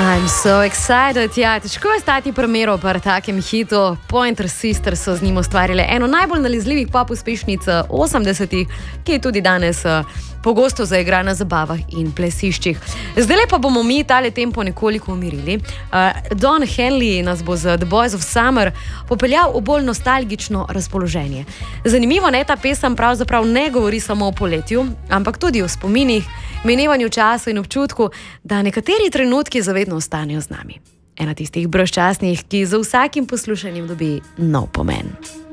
I'm so excited, ja, težko je stati primeru par takem hitu. Pointer Sisters so z njim ustvarili eno najbolj nalezljivih pop uspešnic 80-ih, ki je tudi danes pogosto zaigra na zabavah in plesiščih. Zdaj pa bomo mi tale tempo nekoliko umirili. Don Henley nas bo z The Boys of Summer popeljal v bolj nostalgično razpoloženje. Zanimivo, ne, ta pesem pravzaprav ne govori samo o poletju, ampak tudi o spominih, minevanju časa in občutku, da nekateri trenutki zavedno ostanejo z nami. Ena tistih brezčasnih, ki za vsakim poslušanjem dobi nov pomen.